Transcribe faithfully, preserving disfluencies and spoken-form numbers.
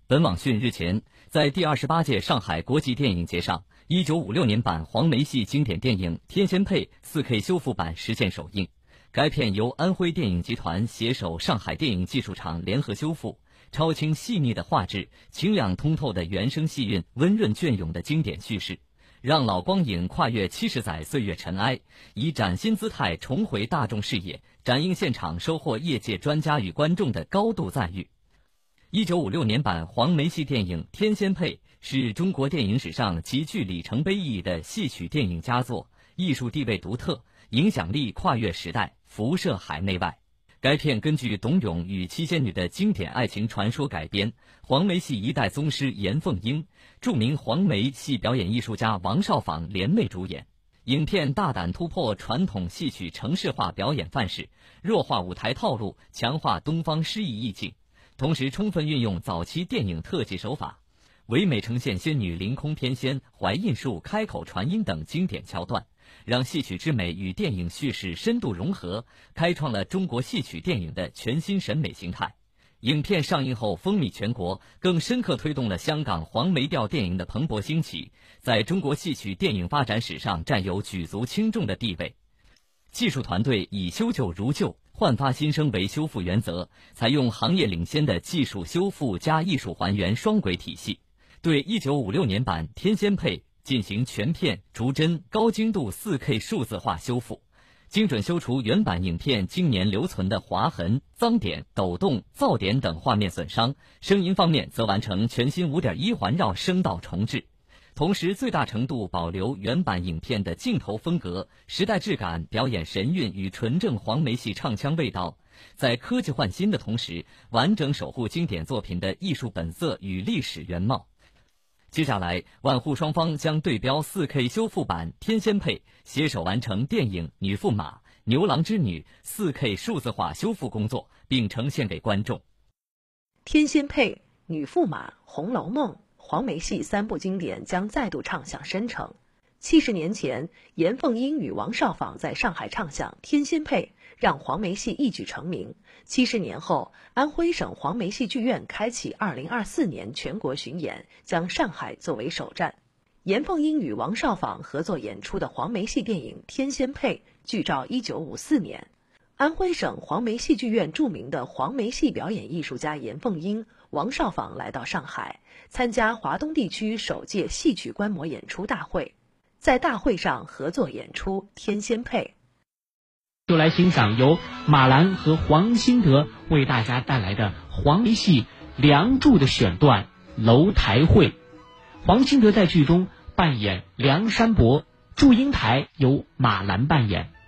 本网讯日前在第二十八届上海国际电影节上，一九五六年版黄梅戏经典电影《天仙配》四 K 修复版实现首映。该片由安徽电影集团携手上海电影技术厂联合修复，超清细腻的画质、清亮通透的原声戏韵、温润隽永的经典叙事，让老光影跨越七十载岁月尘埃，以崭新姿态重回大众视野，展映现场收获业界专家与观众的高度赞誉。一九五六年版黄梅戏电影《天仙配》是中国电影史上极具里程碑意义的戏曲电影佳作，艺术地位独特，影响力跨越时代，辐射海内外。该片根据董永与七仙女的经典爱情传说改编，黄梅戏一代宗师严凤英、著名黄梅戏表演艺术家王少舫联袂主演。影片大胆突破传统戏曲程式化表演范式，弱化舞台套路，强化东方诗意意境，同时充分运用早期电影特技手法，唯美呈现仙女凌空翩跹、怀孕术、开口传音等经典桥段，让戏曲之美与电影叙事深度融合，开创了中国戏曲电影的全新审美形态。影片上映后风靡全国，更深刻推动了香港黄梅调电影的蓬勃兴起，在中国戏曲电影发展史上占有举足轻重的地位。技术团队以修旧如旧、焕发新生为修复原则，采用行业领先的技术修复加艺术还原双轨体系，对一九五六年版《天仙配》进行全片逐帧高精度 四 K 数字化修复，精准修除原版影片经年留存的划痕、脏点、抖动、噪点等画面损伤。声音方面则完成全新 五点一 环绕声道重置，同时最大程度保留原版影片的镜头风格、时代质感、表演神韵与纯正黄梅戏唱腔味道，在科技换新的同时，完整守护经典作品的艺术本色与历史原貌。接下来，万户双方将对标 四 K 修复版《天仙配》，携手完成电影《女驸马》《牛郎织女》四 K 数字化修复工作，并呈现给观众。《 天仙配》、《女驸马》、《红楼梦》、黄梅戏三部经典将再度唱响深城。七十年前，严凤英与王少舫在上海唱响《天仙配》，让黄梅戏一举成名。七十年后，安徽省黄梅戏剧院开启二零二四年全国巡演，将上海作为首站。严凤英与王少舫合作演出的黄梅戏电影《天仙配》，剧照一九五四年。安徽省黄梅戏剧院著名的黄梅戏表演艺术家严凤英、王少舫来到上海，参加华东地区首届戏曲观摩演出大会。在大会上合作演出《天仙配》， 就来欣赏由马兰和黄兴德为大家带来的黄梅戏《梁祝》的选段《楼台会》。黄兴德在剧中扮演梁山伯，祝英台由马兰扮演。